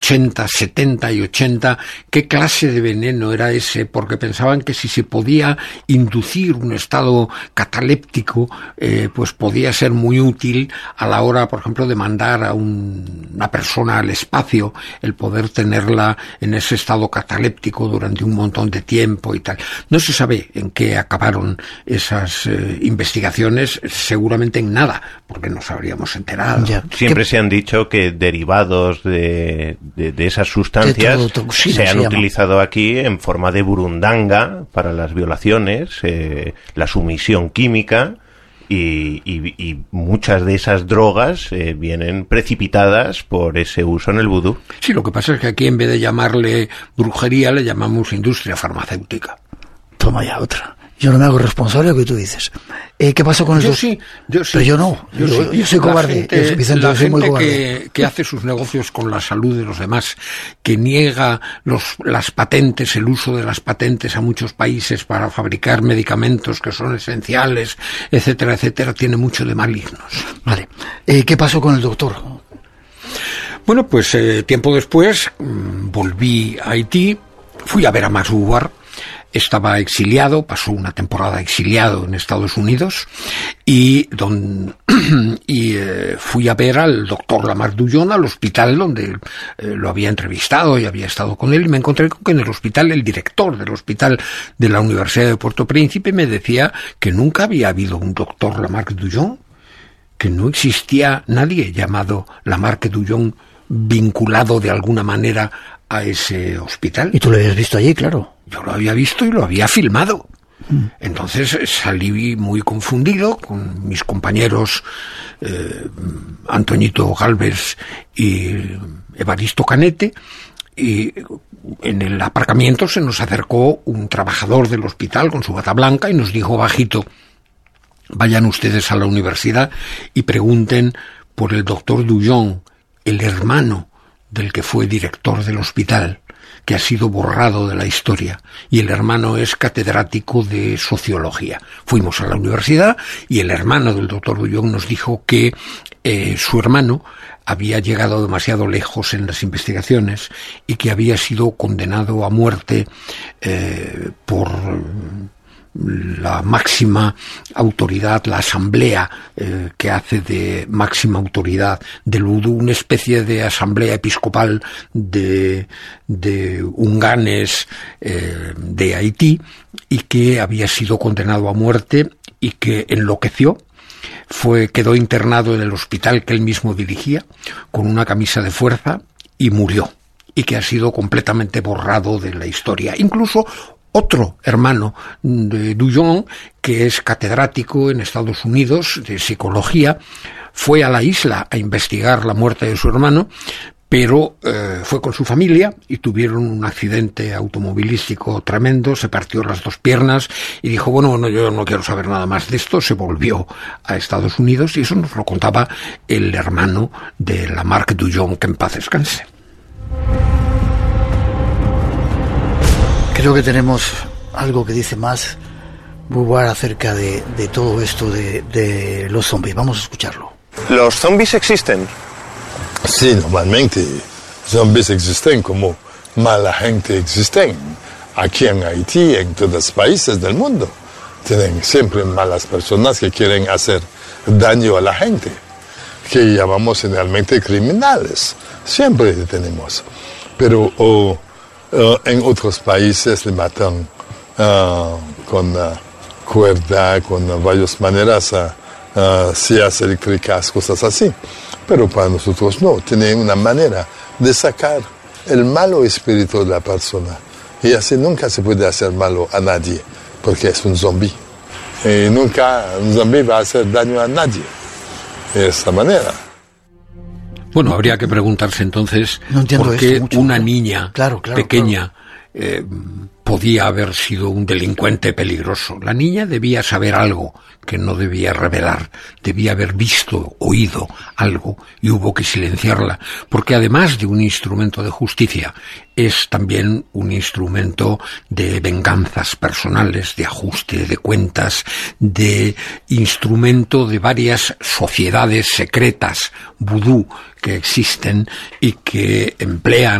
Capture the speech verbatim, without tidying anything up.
ochenta, setenta y ochenta, qué clase de veneno era ese, porque pensaban que si se podía inducir un estado cataléptico, eh, pues podía ser muy útil a la hora, por ejemplo, de mandar a un, una persona al espacio, el poder tenerla en ese estado cataléptico durante un montón de tiempo y tal. No se sabe en qué acabaron esas eh, investigaciones, seguramente en nada, porque nos habríamos enterado. Ya. Siempre ¿Qué? se han dicho que derivados de, de, de esas sustancias Tetrodotoxina se han se llama. utilizado aquí en forma de burundanga para las violaciones, eh, la sumisión química, y, y, y muchas de esas drogas eh, vienen precipitadas por ese uso en el vudú. Sí, lo que pasa es que aquí en vez de llamarle brujería le llamamos industria farmacéutica. Toma ya otra. Yo no me hago responsable de lo que tú dices. Eh, ¿Qué pasó con Yo esos? sí, yo sí. Pero yo no. Yo, yo, sí. yo soy La cobarde. gente, yo, Vicente, la yo soy muy gente cobarde. que, que hace sus negocios con la salud de los demás, que niega los, las patentes, el uso de las patentes a muchos países para fabricar medicamentos que son esenciales, etcétera, etcétera, tiene mucho de malignos. Vale. Eh, ¿Qué pasó con el doctor? Bueno, pues eh, tiempo después mmm, volví a Haití, fui a ver a Max Bouvard. Estaba exiliado, pasó una temporada exiliado en Estados Unidos y, don, y eh, fui a ver al doctor Lamarck Douillon al hospital donde eh, lo había entrevistado y había estado con él, y me encontré con que en el hospital, el director del hospital de la Universidad de Puerto Príncipe me decía que nunca había habido un doctor Lamarck Douillon, que no existía nadie llamado Lamarck Douillon vinculado de alguna manera a ese hospital. ¿Y tú lo habías visto allí, claro? Yo lo había visto y lo había filmado. Entonces salí muy confundido con mis compañeros eh, Antoñito Galvez y Evaristo Canete, y en el aparcamiento se nos acercó un trabajador del hospital con su bata blanca y nos dijo bajito: vayan ustedes a la universidad y pregunten por el doctor Douillon, el hermano del que fue director del hospital, que ha sido borrado de la historia, y el hermano es catedrático de sociología. Fuimos a la universidad y el hermano del doctor Douillon nos dijo que eh, su hermano había llegado demasiado lejos en las investigaciones y que había sido condenado a muerte eh, por la máxima autoridad, la asamblea eh, que hace de máxima autoridad del vudú, una especie de asamblea episcopal de, de unganes eh, de Haití, y que había sido condenado a muerte y que enloqueció. Fue, quedó internado en el hospital que él mismo dirigía con una camisa de fuerza y murió, y que ha sido completamente borrado de la historia. Incluso otro hermano de Douillon, que es catedrático en Estados Unidos de psicología, fue a la isla a investigar la muerte de su hermano, pero eh, fue con su familia y tuvieron un accidente automovilístico tremendo, se partió las dos piernas y dijo, bueno, bueno, yo no quiero saber nada más de esto, se volvió a Estados Unidos, y eso nos lo contaba el hermano de Lamarck Douillon, que en paz descanse. Creo que tenemos algo que dice más Bouvard acerca de, de todo esto de, de los zombies. Vamos a escucharlo. ¿Los zombies existen? Sí, normalmente zombies existen como mala gente existen. Aquí en Haití, en todos los países del mundo, tienen siempre malas personas que quieren hacer daño a la gente, que llamamos generalmente criminales. Siempre tenemos. Pero oh, uh, en otros países le matan uh, con uh, cuerda, con uh, varias maneras, uh, uh, sillas eléctricas, cosas así. Pero para nosotros no, tienen una manera de sacar el malo espíritu de la persona. Y así nunca se puede hacer malo a nadie, porque es un zombie. Y nunca un zombie va a hacer daño a nadie de esta manera. Bueno, habría que preguntarse entonces no por qué mucho, una ¿no? niña claro, claro, pequeña eh, podía haber sido un delincuente peligroso. La niña debía saber algo que no debía revelar, debía haber visto, oído algo, y hubo que silenciarla, porque además de un instrumento de justicia, es también un instrumento de venganzas personales, de ajuste de cuentas, de instrumento de varias sociedades secretas vudú que existen y que emplean